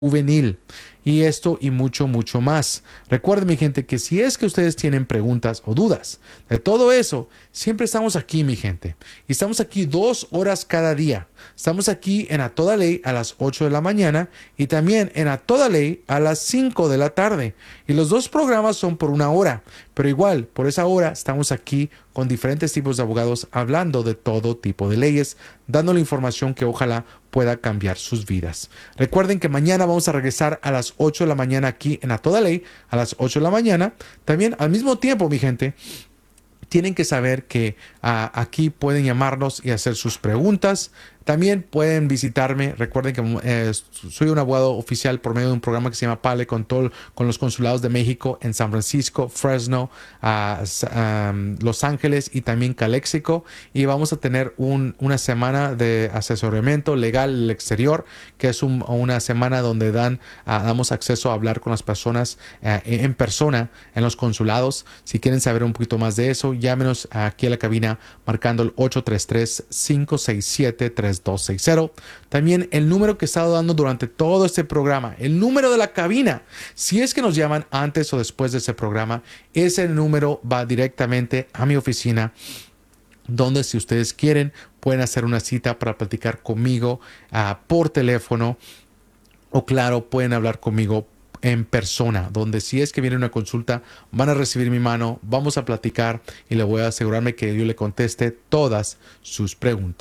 juvenil. Y esto y mucho, mucho más. Recuerden, mi gente, que si es que ustedes tienen preguntas o dudas de todo eso, siempre estamos aquí, mi gente. Y estamos aquí 2 horas cada día. Estamos aquí en A Toda Ley a las 8 de la mañana y también en A Toda Ley a las 5 de la tarde. Y los dos programas son por 1 hora. Pero igual, por esa hora estamos aquí con diferentes tipos de abogados hablando de todo tipo de leyes, dándole información que ojalá pueda cambiar sus vidas. Recuerden que mañana vamos a regresar a las 8 de la mañana aquí en A Toda Ley, a las 8 de la mañana. También al mismo tiempo, mi gente, tienen que saber que aquí pueden llamarnos y hacer sus preguntas. También pueden visitarme. Recuerden que soy un abogado oficial por medio de un programa que se llama Pale Control con los consulados de México en San Francisco, Fresno, Los Ángeles y también Calexico. Y vamos a tener una semana de asesoramiento legal en el exterior, que es una semana donde damos acceso a hablar con las personas en persona en los consulados. Si quieren saber un poquito más de eso, llámenos aquí a la cabina marcando el 833-567-3260. También el número que he estado dando durante todo este programa, el número de la cabina, si es que nos llaman antes o después de este programa, ese número va directamente a mi oficina, donde si ustedes quieren pueden hacer una cita para platicar conmigo por teléfono, o claro, pueden hablar conmigo en persona, donde si es que viene una consulta, van a recibir mi mano, vamos a platicar y le voy a asegurarme que yo le conteste todas sus preguntas.